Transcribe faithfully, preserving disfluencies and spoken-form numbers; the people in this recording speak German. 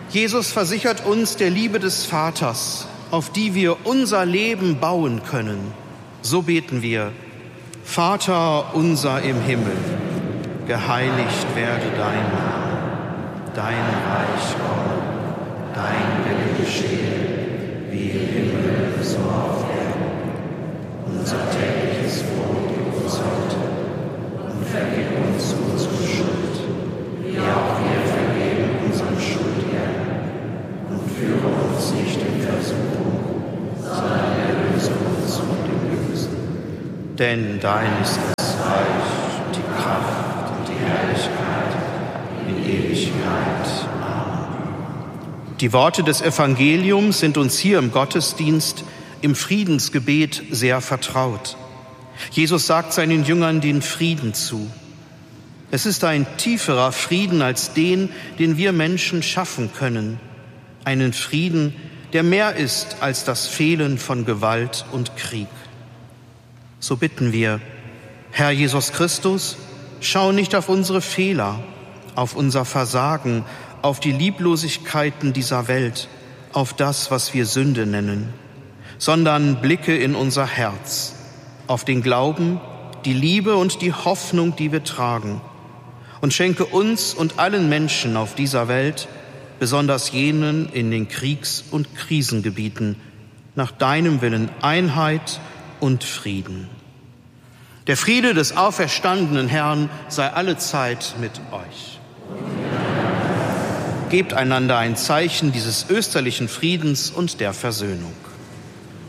Jesus versichert uns der Liebe des Vaters, auf die wir unser Leben bauen können. So beten wir: Vater unser im Himmel, geheiligt werde dein Name, dein Reich komme, dein Wille geschehe, wie im Himmel so auf Erden. Unser tägliches Brot gib uns heute und vergib uns unsere Schuld, wie auch wir vergeben unseren Schuldigern. Und führe uns nicht in Versuchung, sondern erlöse uns von dem Bösen. Denn dein ist das Reich, die Kraft und die Herrlichkeit in Ewigkeit. Amen. Die Worte des Evangeliums sind uns hier im Gottesdienst, im Friedensgebet sehr vertraut. Jesus sagt seinen Jüngern den Frieden zu. Es ist ein tieferer Frieden als den, den wir Menschen schaffen können. Einen Frieden, der mehr ist als das Fehlen von Gewalt und Krieg. So bitten wir: Herr Jesus Christus, schau nicht auf unsere Fehler, auf unser Versagen, auf die Lieblosigkeiten dieser Welt, auf das, was wir Sünde nennen, sondern blicke in unser Herz, auf den Glauben, die Liebe und die Hoffnung, die wir tragen, und schenke uns und allen Menschen auf dieser Welt, besonders jenen in den Kriegs- und Krisengebieten, nach deinem Willen Einheit und Frieden. Der Friede des auferstandenen Herrn sei allezeit mit euch. Gebt einander ein Zeichen dieses österlichen Friedens und der Versöhnung.